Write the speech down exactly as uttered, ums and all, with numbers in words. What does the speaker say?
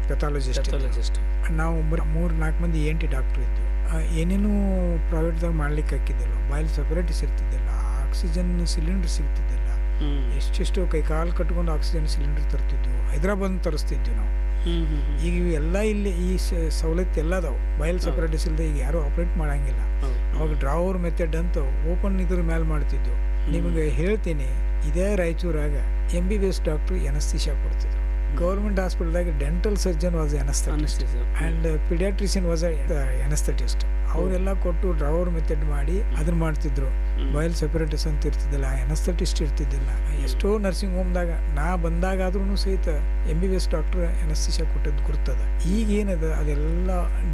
Pathologist Pathologist. ನಾವು ಮೂರು ನಾಲ್ಕು ಮಂದಿ ಎನ್ ಟಿ ಡಾಕ್ಟ್ರ್ ಇದ್ದು ಏನೇನು ಪ್ರೈವೇಟ್ದಾಗ ಮಾಡ್ಲಿಕ್ಕೆ ಹಾಕಿದ್ದಿಲ್ಲ ಬಾಯಲ್ಲಿ ಸಪ್ರೇಟಿಸ್ ಇರ್ತಿದ್ದಿಲ್ಲ ಆಕ್ಸಿಜನ್ ಸಿಲಿಂಡರ್ ಸಿಗ್ತಿದ್ದಿಲ್ಲ ಹ್ಮ್. ಎಷ್ಟೆಷ್ಟು ಕೈ ಕಾಲು ಕಟ್ಕೊಂಡು ಆಕ್ಸಿಜನ್ ಸಿಲಿಂಡರ್ ತರ್ತಿದ್ವು ಹೈದ್ರಾಬಾದ್ ತರಿಸ್ತಿದ್ವಿ ನಾವು ಹ್ಮ್ ಹ್ಮ್ ಹ್ಮ್. ಈಗ ಇವೆಲ್ಲ ಇಲ್ಲಿ ಈ ಸ- ಸವಲತ್ತು ಎಲ್ಲ ಅದಾವು ಬಯಲ್ ಸಪ್ರೇಟಿಸ್ ಇಲ್ಲದೆ ಈಗ ಯಾರೂ ಆಪ್ರೇಟ್ ಮಾಡಂಗಿಲ್ಲ ಹೌದು. ಅವಾಗ ಡ್ರಾವರ್ ಮೆಥಡ್ ಅಂತ ಓಪನ್ ಇದ್ರ ಮೇಲೆ ಮಾಡ್ತಿದ್ವು ನಿಮಗೆ ಹೇಳ್ತೀನಿ ಇದೇ ರಾಯಚೂರಾಗ M B B S doctor ಎನಸ್ತಿಷಾ ಕೊಡ್ತಿದ್ರು government ಹಾಸ್ಪಿಟಲ್ದಾಗ dental surgeon was ಎನಸ್ಥೆಟಿಸ್ಟ್ Anesthesia. And paediatrician was ಎನಸ್ಥೆಟಿಸ್ಟ್ ಅವರೆಲ್ಲ ಕೊಟ್ಟು ಡ್ರಾವರ್ ಮೆಥಡ್ ಮಾಡಿ ಅದನ್ನ ಮಾಡ್ತಿದ್ರು ಬಯಲ್ ಸೆಪರೇಟಿಸ್ ಅಂತ ಇರ್ತಿದ್ದಿಲ್ಲ ಎನಸ್ಥೆಟಿಸ್ಟ್ ಇರ್ತಿದ್ದಿಲ್ಲ ಎಷ್ಟೋ ನರ್ಸಿಂಗ್ ಹೋಮ್ದಾಗ ನಾ ಬಂದಾಗಾದ್ರೂ ಸಹಿತ M B B S doctor ಎನಸ್ತಿಷಾ ಕೊಟ್ಟಿದ್ದು ಗುರ್ತದ ಈಗ ಏನದ ಅದೆಲ್ಲ